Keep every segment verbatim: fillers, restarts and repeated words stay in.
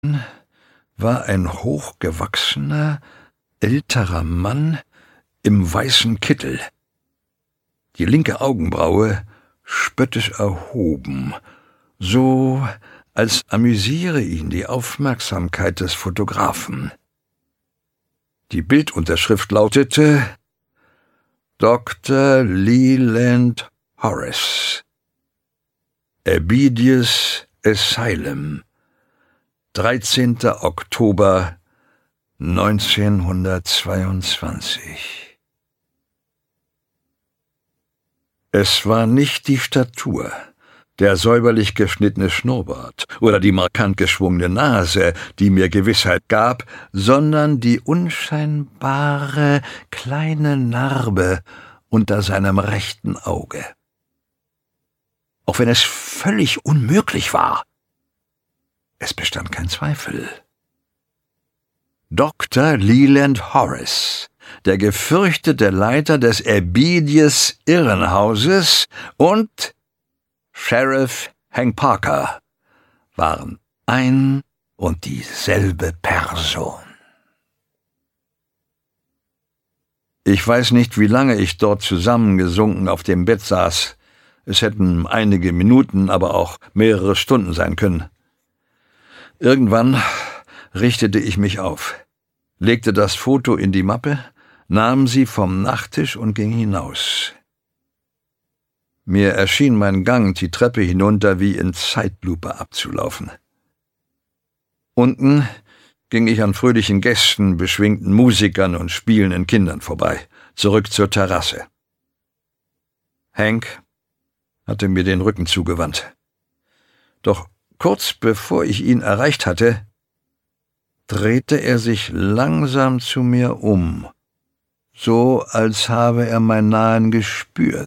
war ein hochgewachsener, älterer Mann im weißen Kittel, die linke Augenbraue spöttisch erhoben, so als amüsiere ihn die Aufmerksamkeit des Fotografen. Die Bildunterschrift lautete Doktor Leland Horace, Abidius Asylum, dreizehnter Oktober neunzehnhundertzweiundzwanzig. Es war nicht die Statur, der säuberlich geschnittene Schnurrbart oder die markant geschwungene Nase, die mir Gewissheit gab, sondern die unscheinbare kleine Narbe unter seinem rechten Auge. Auch wenn es völlig unmöglich war, es bestand kein Zweifel. Doktor Leland Horace, der gefürchtete Leiter des Abidius Irrenhauses, und Sheriff Hank Parker waren ein und dieselbe Person. Ich weiß nicht, wie lange ich dort zusammengesunken auf dem Bett saß. Es hätten einige Minuten, aber auch mehrere Stunden sein können. Irgendwann richtete ich mich auf, legte das Foto in die Mappe, nahm sie vom Nachttisch und ging hinaus. Mir erschien mein Gang die Treppe hinunter wie in Zeitlupe abzulaufen. Unten ging ich an fröhlichen Gästen, beschwingten Musikern und spielenden Kindern vorbei, zurück zur Terrasse. Hank hatte mir den Rücken zugewandt. Doch kurz bevor ich ihn erreicht hatte, drehte er sich langsam zu mir um, so als habe er mein Nahen gespürt.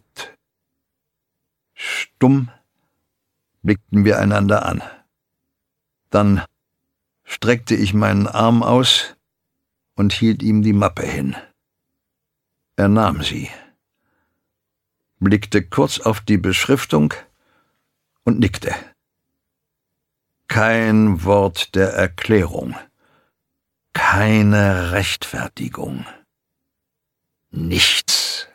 Stumm blickten wir einander an. Dann streckte ich meinen Arm aus und hielt ihm die Mappe hin. Er nahm sie, blickte kurz auf die Beschriftung und nickte. Kein Wort der Erklärung, keine Rechtfertigung, nichts.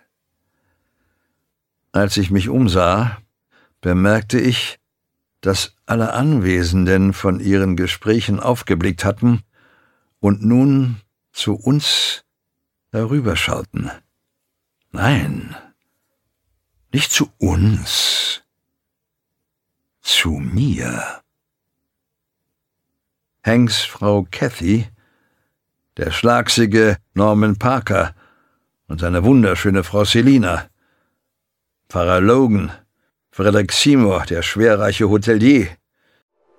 Als ich mich umsah, bemerkte ich, dass alle Anwesenden von ihren Gesprächen aufgeblickt hatten und nun zu uns herüberschauten. Nein, nicht zu uns, zu mir. Hanks Frau Cathy, der schlagsige Norman Parker und seine wunderschöne Frau Selina, Pfarrer Logan, Frederick Seymour, der schwerreiche Hotelier,